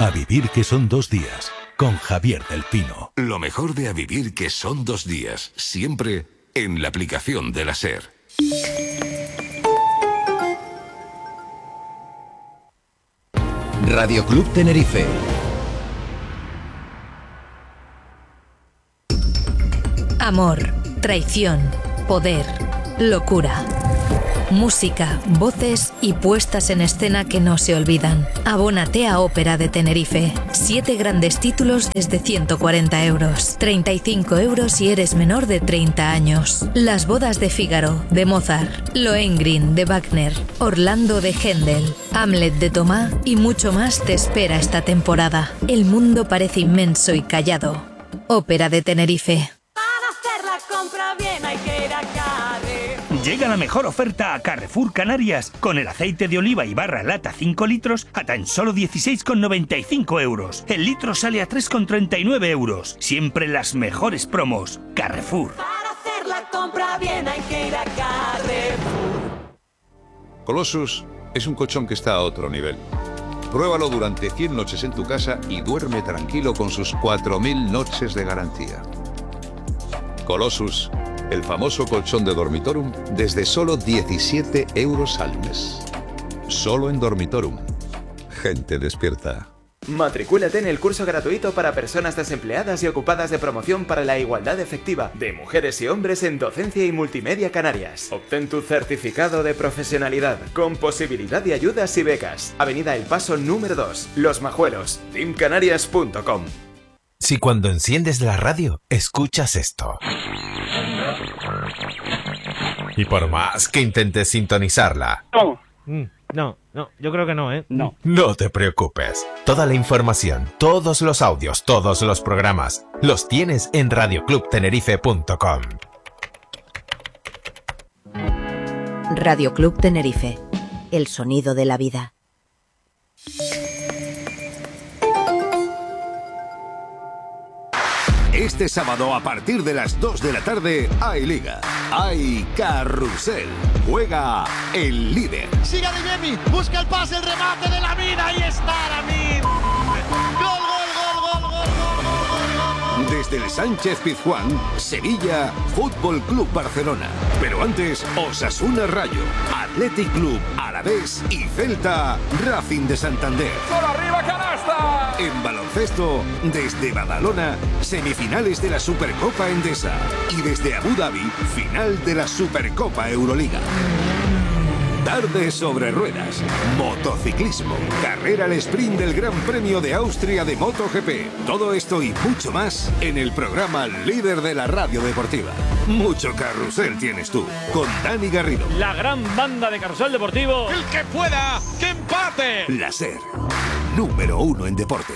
A vivir que son 2 días, con Javier del Pino. Lo mejor de A vivir que son 2 días, siempre en la aplicación de la SER. Radio Club Tenerife. Amor, traición, poder, locura. Música, voces y puestas en escena que no se olvidan. Abónate a Ópera de Tenerife. 7 grandes títulos desde 140 euros. 35 euros si eres menor de 30 años. Las bodas de Fígaro, de Mozart. Lohengrin, de Wagner. Orlando, de Händel. Hamlet, de Tomá y mucho más te espera esta temporada. El mundo parece inmenso y callado. Ópera de Tenerife. Llega la mejor oferta a Carrefour Canarias, con el aceite de oliva y barra lata 5 litros a tan solo 16,95 euros. El litro sale a 3,39 euros. Siempre las mejores promos. Carrefour. Para hacer la compra bien hay que ir a Carrefour. Colossus es un colchón que está a otro nivel. Pruébalo durante 100 noches en tu casa y duerme tranquilo con sus 4.000 noches de garantía. Colossus, el famoso colchón de Dormitorum, desde solo 17 euros al mes. Solo en Dormitorum. Gente despierta. Matricúlate en el curso gratuito para personas desempleadas y ocupadas de promoción para la igualdad efectiva de mujeres y hombres en docencia y multimedia Canarias. Obtén tu certificado de profesionalidad con posibilidad de ayudas y becas. Avenida El Paso número 2, Los Majuelos, teamcanarias.com. Si cuando enciendes la radio, escuchas esto. Y por más que intentes sintonizarla... No, yo creo que no, ¿eh? No te preocupes. Toda la información, todos los audios, todos los programas, los tienes en radioclubtenerife.com. Radio Club Tenerife. El sonido de la vida. Este sábado a partir de las 2 de la tarde hay Liga, hay Carrusel, juega el líder. Sigue Adeyemi, busca el pase, el remate de Lamine, ahí está Lamine. Gol. Desde el Sánchez Pizjuán, Sevilla, Fútbol Club Barcelona. Pero antes, Osasuna Rayo, Athletic Club, Alavés y Celta, Racing de Santander. ¡Solo arriba, canasta! En baloncesto, desde Badalona, semifinales de la Supercopa Endesa. Y desde Abu Dhabi, final de la Supercopa Euroliga. Tarde sobre ruedas, motociclismo, carrera al sprint del Gran Premio de Austria de MotoGP. Todo esto y mucho más en el programa líder de la radio deportiva. Mucho carrusel tienes tú, con Dani Garrido. La gran banda de carrusel deportivo. ¡El que pueda, que empate! La SER, número 1 en deporte.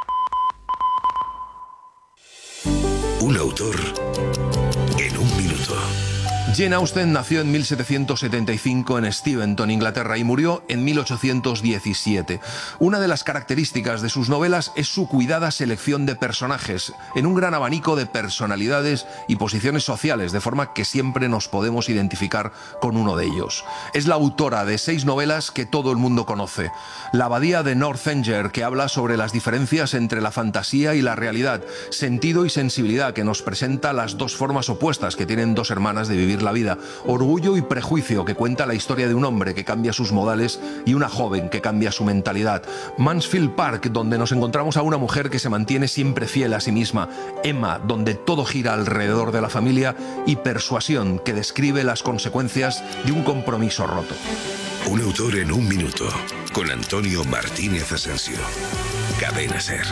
Un autor en un minuto. Jane Austen nació en 1775 en Steventon, Inglaterra, y murió en 1817. Una de las características de sus novelas es su cuidada selección de personajes, en un gran abanico de personalidades y posiciones sociales, de forma que siempre nos podemos identificar con uno de ellos. Es la autora de 6 novelas que todo el mundo conoce. La abadía de Northanger, que habla sobre las diferencias entre la fantasía y la realidad. Sentido y sensibilidad, que nos presenta las dos formas opuestas que tienen dos hermanas de vivir la vida. Orgullo y prejuicio, que cuenta la historia de un hombre que cambia sus modales y una joven que cambia su mentalidad. Mansfield Park, donde nos encontramos a una mujer que se mantiene siempre fiel a sí misma. Emma, donde todo gira alrededor de la familia. Y Persuasión, que describe las consecuencias de un compromiso roto. Un autor en un minuto, con Antonio Martínez Asensio. Cadena SER.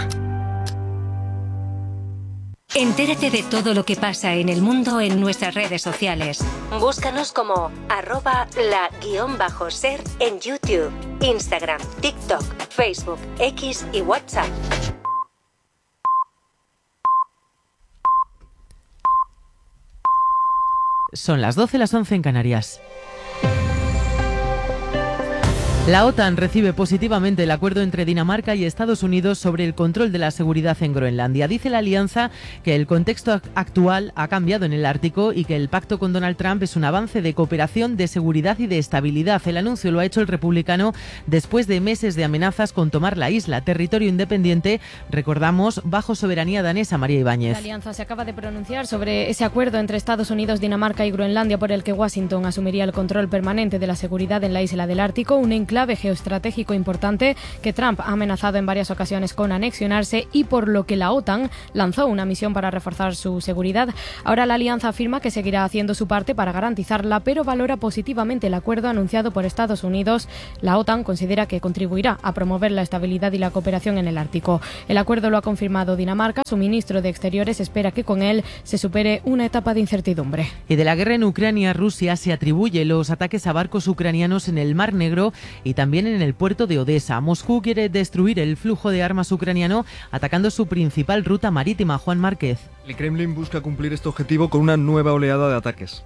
Entérate de todo lo que pasa en el mundo en nuestras redes sociales. Búscanos como @la_ser en YouTube, Instagram, TikTok, Facebook, X y WhatsApp. Son las 12, las 11 en Canarias. La OTAN recibe positivamente el acuerdo entre Dinamarca y Estados Unidos sobre el control de la seguridad en Groenlandia. Dice la alianza que el contexto actual ha cambiado en el Ártico y que el pacto con Donald Trump es un avance de cooperación, de seguridad y de estabilidad. El anuncio lo ha hecho el republicano después de meses de amenazas con tomar la isla, territorio independiente, recordamos, bajo soberanía danesa. María Ibáñez. La alianza se acaba de pronunciar sobre ese acuerdo entre Estados Unidos, Dinamarca y Groenlandia por el que Washington asumiría el control permanente de la seguridad en la isla del Ártico, un enclave geoestratégico importante que Trump ha amenazado en varias ocasiones con anexionarse y por lo que la OTAN lanzó una misión para reforzar su seguridad. Ahora la alianza afirma que seguirá haciendo su parte para garantizarla, pero valora positivamente el acuerdo anunciado por Estados Unidos. La OTAN considera que contribuirá a promover la estabilidad y la cooperación en el Ártico. El acuerdo lo ha confirmado Dinamarca. Su ministro de Exteriores espera que con él se supere una etapa de incertidumbre. Y de la guerra en Ucrania, Rusia se atribuye los ataques a barcos ucranianos en el Mar Negro y también en el puerto de Odessa. Moscú quiere destruir el flujo de armas ucraniano atacando su principal ruta marítima. Juan Márquez. El Kremlin busca cumplir este objetivo con una nueva oleada de ataques.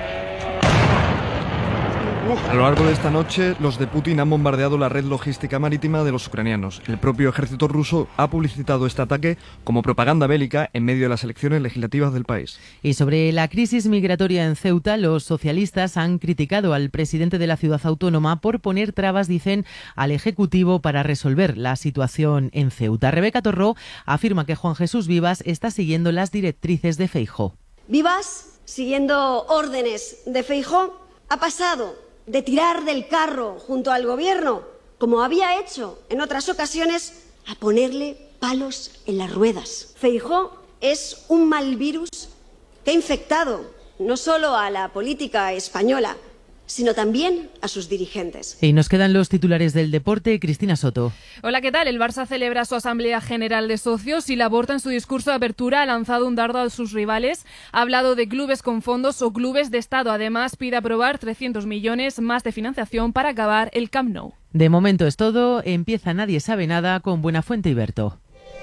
A lo largo de esta noche, los de Putin han bombardeado la red logística marítima de los ucranianos. El propio ejército ruso ha publicitado este ataque como propaganda bélica en medio de las elecciones legislativas del país. Y sobre la crisis migratoria en Ceuta, los socialistas han criticado al presidente de la ciudad autónoma por poner trabas, dicen, al Ejecutivo para resolver la situación en Ceuta. Rebeca Torró afirma que Juan Jesús Vivas está siguiendo las directrices de Feijóo. Vivas, siguiendo órdenes de Feijóo, ha pasado de tirar del carro junto al gobierno, como había hecho en otras ocasiones, a ponerle palos en las ruedas. Feijóo es un mal virus que ha infectado no solo a la política española, sino también a sus dirigentes. Y nos quedan los titulares del deporte. Cristina Soto. Hola, ¿qué tal? El Barça celebra su Asamblea General de Socios y Laporta en su discurso de apertura ha lanzado un dardo a sus rivales. Ha hablado de clubes con fondos o clubes de Estado. Además, pide aprobar 300 millones más de financiación para acabar el Camp Nou. De momento es todo. Empieza Nadie sabe nada con Buenafuente y Berto.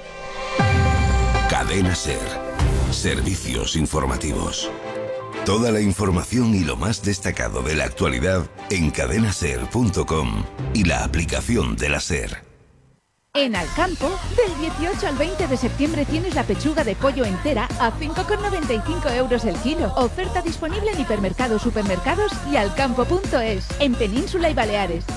Cadena SER. Servicios informativos. Toda la información y lo más destacado de la actualidad en cadenaser.com y la aplicación de la SER. En Alcampo, del 18 al 20 de septiembre tienes la pechuga de pollo entera a 5,95 euros el kilo. Oferta disponible en hipermercados, supermercados y alcampo.es, en Península y Baleares.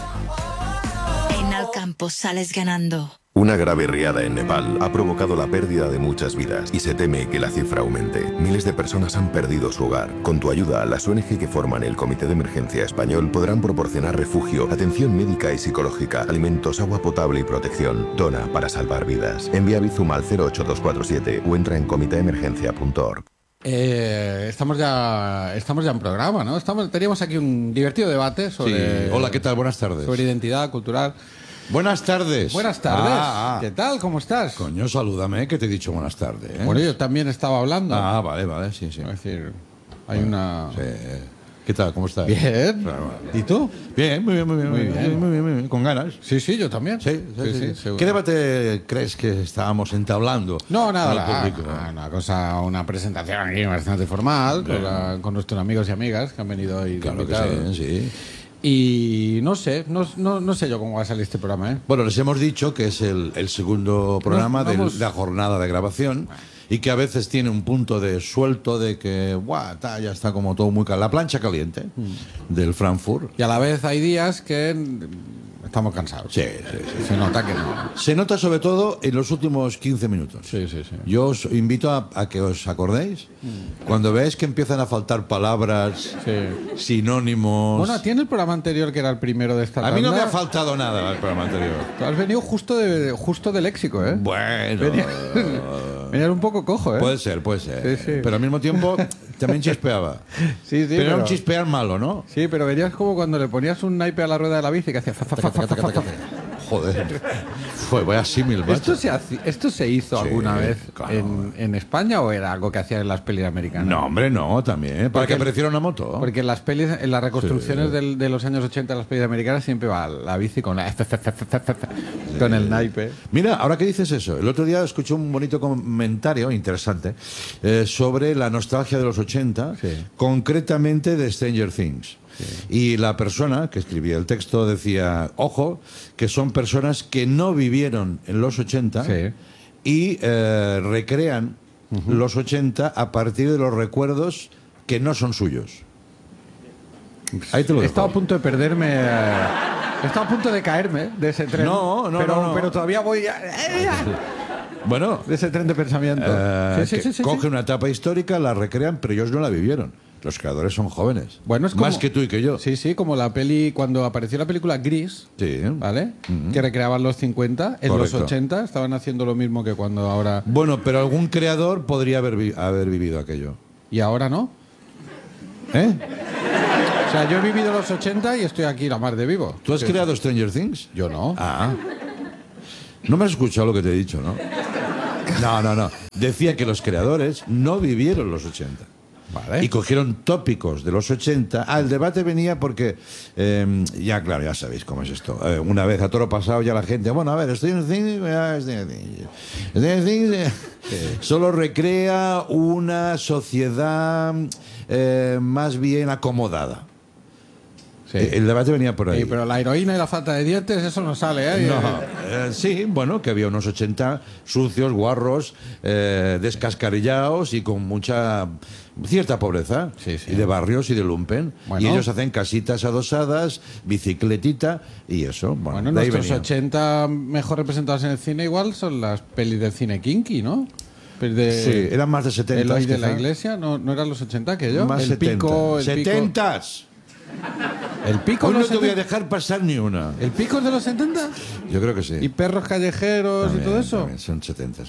En Alcampo sales ganando. Una grave riada en Nepal ha provocado la pérdida de muchas vidas y se teme que la cifra aumente. Miles de personas han perdido su hogar. Con tu ayuda, las ONG que forman el Comité de Emergencia Español podrán proporcionar refugio, atención médica y psicológica, alimentos, agua potable y protección. Dona para salvar vidas. Envía Bizum al 08247 o entra en comiteemergencia.org. Estamos ya en programa, ¿no? Teníamos aquí un divertido debate sobre... Sí. Hola, ¿qué tal? Buenas tardes. Sobre identidad cultural. Buenas tardes. Buenas tardes. ¿Qué tal? ¿Cómo estás? Coño, salúdame, que te he dicho buenas tardes. Bueno, yo también estaba hablando. Ah, vale, sí. Es decir, hay una... Sí. ¿Qué tal? ¿Cómo estás? Bien. ¿Y tú? Bien, muy bien. Con ganas. Sí, yo también. Sí. ¿Qué debate crees que estábamos entablando? No, nada. Una presentación aquí bastante formal con nuestros amigos y amigas que han venido hoy. Claro que sí. Y no sé yo cómo va a salir este programa, ¿eh? Bueno, les hemos dicho que es el segundo programa de la jornada de grabación y que a veces tiene un punto de suelto de que ya está como todo muy la plancha caliente del Frankfurt. Y a la vez hay días que estamos cansados. Sí. Se nota que no. Se nota sobre todo en los últimos 15 minutos. Sí. Yo os invito a que os acordéis cuando veáis que empiezan a faltar palabras, sinónimos. Bueno, tiene el programa anterior que era el primero de esta tanda. A mí no me ha faltado nada el programa anterior. Tú has venido justo de léxico, ¿eh? Bueno. Venía un poco cojo, ¿eh? Puede ser. Sí. Pero al mismo tiempo también chispeaba. Sí, pero era un chispear malo, ¿no? Sí, pero venías como cuando le ponías un naipe a la rueda de la bici que hacía... Joder. Vaya símil, macho. ¿Esto se hizo alguna vez en España o era algo que hacían en las pelis americanas? No, hombre, no, también. Para que apareciera una moto. Porque en las pelis, en las reconstrucciones de los años 80 de las pelis americanas siempre va la bici con la... Con el naipe. Mira, ahora que dices eso, el otro día escuché un bonito comentario interesante sobre la nostalgia de los 80, concretamente de Stranger Things. Y la persona que escribía el texto decía, ojo, que son personas que no vivieron en los 80 y recrean los 80 a partir de los recuerdos que no son suyos. Ahí te lo dejo. He estado a punto de perderme... he estado a punto de caerme de ese tren. No. Pero todavía voy... Bueno, de ese tren de pensamiento. Cogen una etapa histórica, la recrean, pero ellos no la vivieron. Los creadores son jóvenes. Bueno, es como, más que tú y que yo. Sí, como la peli, cuando apareció la película Gris, ¿vale? Que recreaban los 50, en los 80 estaban haciendo lo mismo que cuando ahora... Bueno, pero algún creador podría haber vivido aquello. ¿Y ahora no? ¿Eh? O sea, yo he vivido los 80 y estoy aquí la mar de vivo. ¿Tú has creado Stranger Things? Yo no. Ah. No me has escuchado lo que te he dicho, ¿no? No. Decía que los creadores no vivieron los 80. Vale. Y cogieron tópicos de los 80. El debate venía porque, ya sabéis cómo es esto. Una vez a toro pasado ya la gente, bueno, a ver, Stranger Things solo recrea una sociedad más bien acomodada. Sí. El debate venía por ahí. Sí, pero la heroína y la falta de dientes, eso no sale, ¿eh? No. Sí, bueno, que había unos 80 sucios, guarros, descascarillados y con cierta pobreza. Y de barrios y de lumpen. Bueno. Y ellos hacen casitas adosadas, bicicletita y eso. Bueno, nuestros 80 mejor representados en el cine igual son las pelis del cine kinky, ¿no? Sí, eran más de 70. El hoy de la iglesia, ¿no eran los 80 que yo? Más el 70. Pico, el 70. ¿El Pico? Hoy no te voy a dejar pasar ni una. ¿El Pico es de los 70? Yo creo que sí. ¿Y Perros callejeros también, y todo eso? También son 70.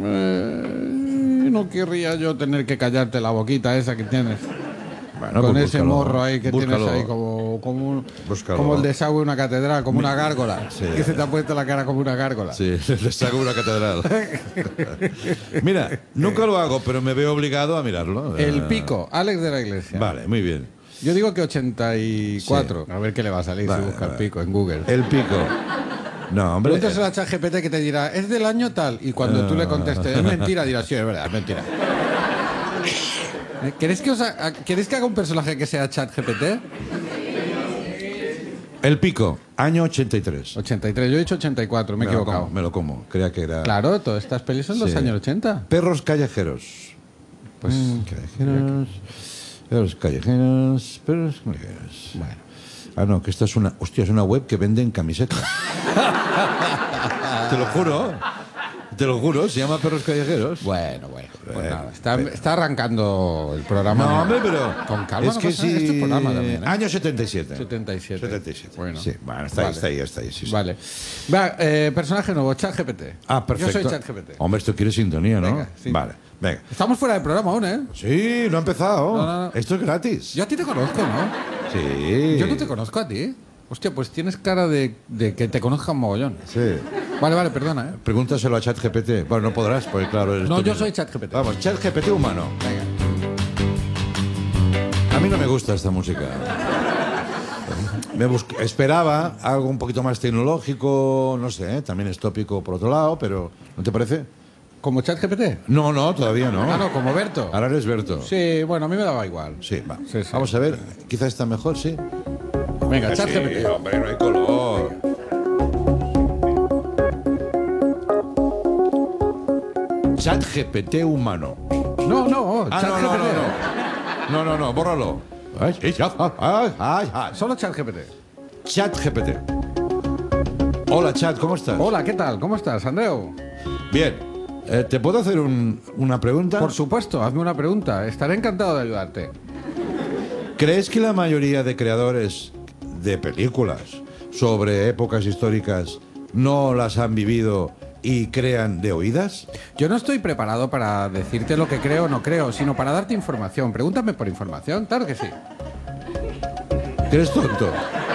No querría yo tener que callarte la boquita esa que tienes. Bueno, con pues ese morro ahí que tienes ahí como el desagüe de una catedral, como una gárgola. Sí. Que se te ha puesto la cara como una gárgola. Sí, el desagüe de una catedral. Mira, nunca lo hago, pero me veo obligado a mirarlo. El Pico, Alex de la Iglesia. Vale, muy bien. Yo digo que 84. Sí. A ver qué le va a salir si busca el Pico en Google. El Pico. No, hombre. Pregúntaselo a ChatGPT que te dirá, es del año tal. Y cuando tú le contestes, es mentira, dirá, sí, es verdad, es mentira. ¿Queréis que haga un personaje que sea ChatGPT? El Pico, año 83. 83, yo he dicho 84, me he equivocado. Me lo como, creía que era... Claro, todas estas pelis son los años 80. Perros callejeros. Pues... Perros callejeros. Bueno. Ah, no, que esta es una... Hostia, es una web que venden camisetas. Te lo juro, se llama Perros Callejeros. Bueno. Pues nada, está arrancando el programa. No, hombre, pero... Con calma, es que sí... este programa también, ¿eh? Año 77. 77. Bueno. Sí, bueno, está ahí. Sí. Vale. Va, personaje nuevo, ChatGPT. Ah, perfecto. Yo soy ChatGPT. Hombre, esto quiere sintonía, ¿no? Venga, sí. Vale, venga. Estamos fuera del programa aún, ¿eh? Sí, no ha empezado. No. Esto es gratis. Yo a ti te conozco, ¿no? Sí. Yo no te conozco a ti. Hostia, pues tienes cara de que te conozca un mogollón. Sí. Vale, perdona, ¿eh? Pregúntaselo a ChatGPT. Bueno, no podrás, porque claro... No, yo soy ChatGPT. Vamos, ChatGPT humano. Venga. A mí no me gusta esta música. Esperaba algo un poquito más tecnológico, no sé, también es tópico por otro lado, pero ¿no te parece? ¿Como ChatGPT? No, todavía no. Ah, no, como Berto. Ahora eres Berto. Sí, bueno, a mí me daba igual. Sí, va. Sí. Vamos a ver, quizás está mejor, sí. Venga, ChatGPT. Sí, hombre, no hay color. ChatGPT humano. No, ChatGPT. No, bórralo. Solo ChatGPT. ChatGPT. Hola, Chat, ¿cómo estás? Hola, ¿qué tal? ¿Cómo estás, Andreu? Bien. ¿Te puedo hacer una pregunta? Por supuesto, hazme una pregunta. Estaré encantado de ayudarte. ¿Crees que la mayoría de creadores de películas sobre épocas históricas no las han vivido y crean de oídas? Yo no estoy preparado para decirte lo que creo o no creo, sino para darte información. Pregúntame por información, claro que sí. ¿Eres tonto?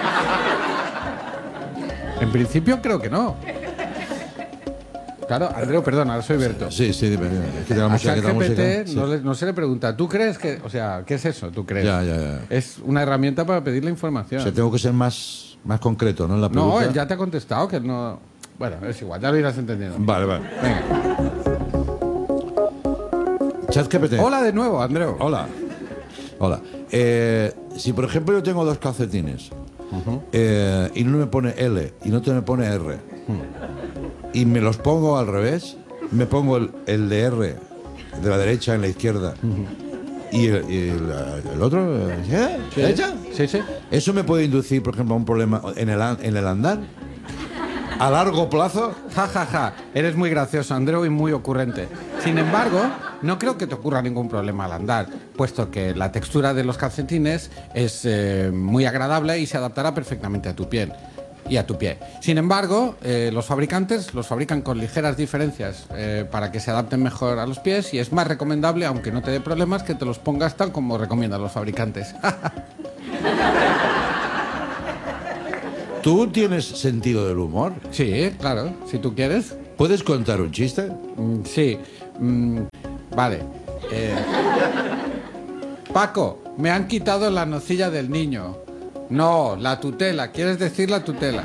En principio creo que no. Claro, Andreu, perdona, ahora soy Berto. Sí, dime. A ChatGPT no se le pregunta, ¿tú crees que...? O sea, ¿qué es eso? ¿Tú crees? Ya. Es una herramienta para pedir la información. O sea, tengo que ser más concreto, ¿no? En la pregunta. No, él ya te ha contestado que no... Bueno, es igual, ya lo irás entendiendo. Vale, vale. Venga. ChatGPT. Hola de nuevo, Andreu. Hola. Hola. Si por ejemplo yo tengo 2 calcetines y uno me pone L y otro me pone R y me los pongo al revés, me pongo el de R de la derecha en la izquierda y el otro derecha. Sí, sí. ¿Eso me puede inducir, por ejemplo, a un problema en el andar? ¿A largo plazo? Ja, ja, ja. Eres muy gracioso, Andreu, y muy ocurrente. Sin embargo, no creo que te ocurra ningún problema al andar, puesto que la textura de los calcetines es muy agradable y se adaptará perfectamente a tu piel y a tu pie. Sin embargo, los fabricantes los fabrican con ligeras diferencias para que se adapten mejor a los pies y es más recomendable, aunque no te dé problemas, que te los pongas tal como recomiendan los fabricantes. ¿Tú tienes sentido del humor? Sí, claro, si tú quieres. ¿Puedes contar un chiste? Sí. Vale. Paco, me han quitado la nocilla del niño. No, la tutela. ¿Quieres decir la tutela?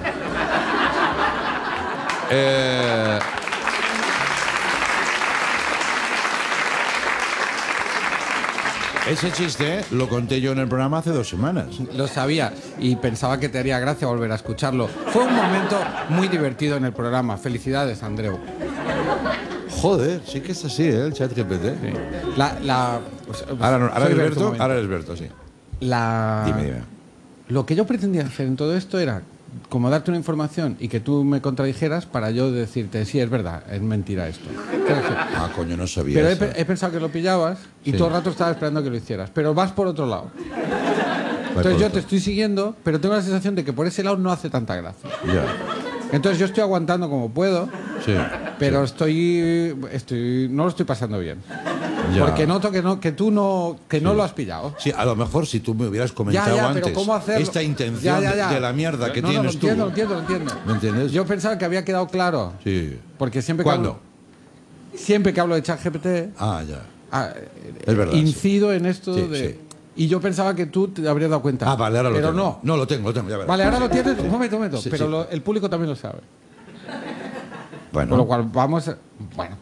Ese chiste lo conté yo en el programa hace 2 semanas. Lo sabía y pensaba que te haría gracia volver a escucharlo. Fue un momento muy divertido en el programa. Felicidades, Andreu. Joder, sí que es así, el ChatGPT. Sí. Ahora eres Berto, sí. Dime. Lo que yo pretendía hacer en todo esto era como darte una información y que tú me contradijeras para yo decirte, sí, es verdad, es mentira esto. Ah, coño, no sabía. Pero he pensado que lo pillabas y todo el rato estaba esperando que lo hicieras. Pero vas por otro lado. Entonces yo te estoy siguiendo, pero tengo la sensación de que por ese lado no hace tanta gracia. Ya. Entonces yo estoy aguantando como puedo, pero no lo estoy pasando bien. Ya. Porque noto que tú no lo has pillado. Sí, a lo mejor si tú me hubieras comentado antes pero ¿cómo hacerlo? Esta intención de la mierda que tienes tú. Lo entiendo. ¿Me entiendes? Yo pensaba que había quedado claro. Sí. Porque siempre ¿Cuándo? Siempre que hablo de ChatGPT, es verdad, incido en esto de... Sí. Y yo pensaba que tú te habrías dado cuenta. Ah, vale, ahora lo tengo. Pero no. No, lo tengo, ya verás. Vale, ahora lo tienes. Un momento. Sí, pero el público también lo sabe. Bueno. Con lo cual vamos a... Bueno.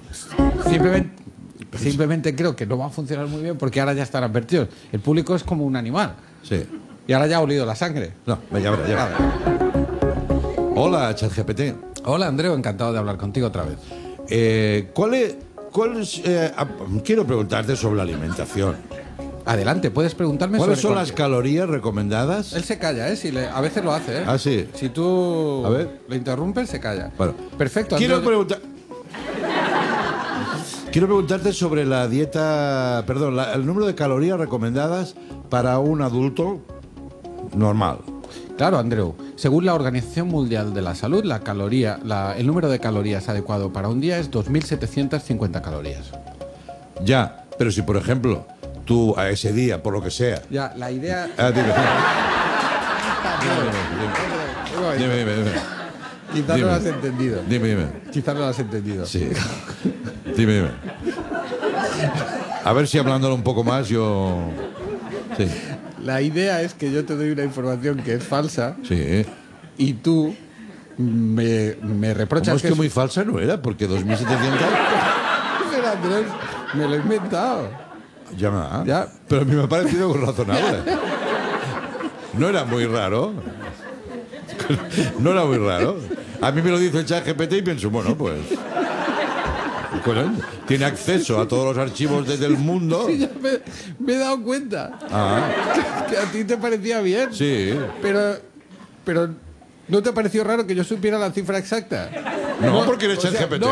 Simplemente creo que no va a funcionar muy bien porque ahora ya están advertidos. El público es como un animal. Sí. Y ahora ya ha olido la sangre. No, ya verás. Hola, ChatGPT. Hola, Andreu, encantado de hablar contigo otra vez. Quiero preguntarte sobre la alimentación. Adelante, puedes preguntarme ¿Cuáles sobre son las calorías recomendadas? Él se calla, ¿eh? A veces lo hace, ¿eh? Ah, sí. Si tú lo interrumpes, se calla. Bueno, perfecto. Quiero preguntarte sobre la dieta, el número de calorías recomendadas para un adulto normal. Claro, Andreu. Según la Organización Mundial de la Salud, el número de calorías adecuado para un día es 2.750 calorías. Ya, pero si por ejemplo tú a ese día, por lo que sea... Ya, la idea... Dime. Quizás no lo has entendido. Dime. Quizás no lo has entendido. Sí. Dime. A ver si hablándolo un poco más yo... Sí. La idea es que yo te doy una información que es falsa. Sí. Y tú me reprochas que es muy falsa no era, porque 2.700... Pero Andrés, me lo he inventado. Ya. Pero a mí me ha parecido razonable. No era muy raro. A mí me lo dice el ChatGPT y pienso, bueno, pues tiene acceso a todos los archivos desde el mundo. Sí, ya me he dado cuenta. Que a ti te parecía bien. Sí. Pero ¿no te pareció raro que yo supiera la cifra exacta? No, porque eres ChatGPT.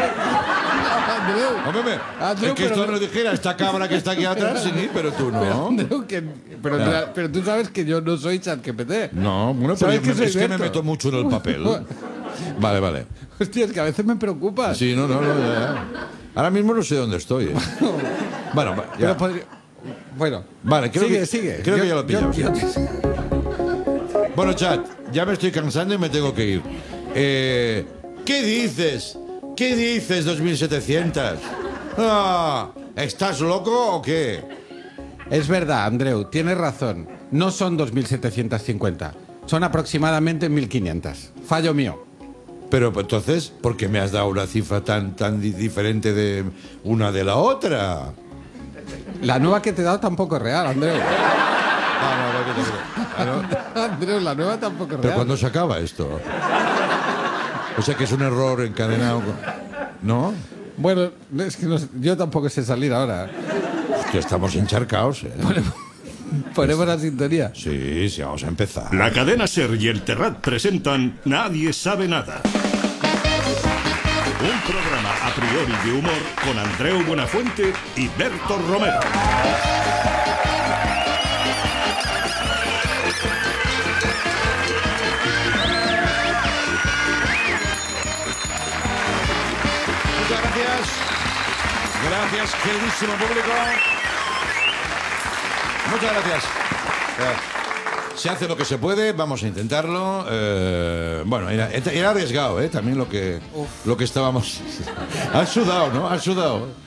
Andreu, es que esto me lo dijera esta cabra que está aquí atrás, sí, pero tú no. Pero tú sabes que yo no soy ChatGPT. No, bueno, pero es que me meto mucho en el papel. Vale. Hostia, es que a veces me preocupa. Sí, no, ya. Ahora mismo no sé dónde estoy. Bueno, ya. Vale, sigue. Creo que ya lo pillamos. Bueno, chat, ya me estoy cansando y me tengo que ir. ¿Qué dices? 2.700? ¿Estás loco o qué? Es verdad, Andreu, tienes razón. No son 2.750. Son aproximadamente 1.500. Fallo mío. Pero entonces, ¿por qué me has dado una cifra tan diferente de una de la otra? La nueva que te he dado tampoco es real, Andreu. Andreu, la nueva tampoco es real. ¿Pero cuándo se acaba esto? O sea que es un error encadenado, ¿no? Bueno, es que yo tampoco sé salir ahora. Hostia, estamos encharcados, ¿eh? Ponemos la sintonía. Sí, vamos a empezar. La cadena SER y el Terrat presentan Nadie sabe nada. Un programa a priori de humor con Andreu Buenafuente y Berto Romero. Muchas gracias. Gracias, queridísimo público. Muchas gracias. Se hace lo que se puede, vamos a intentarlo. Bueno, era arriesgado, también lo que estábamos. Has sudado, ¿no? Has sudado.